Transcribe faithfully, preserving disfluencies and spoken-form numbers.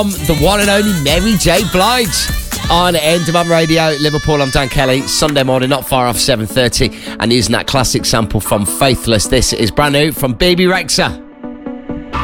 The one and only Mary J. Blige on N Demand Radio, Liverpool. I'm Dan Kelly. Sunday morning, not far off seven thirty, and using that classic sample from Faithless. This is brand new from Baby Rexha.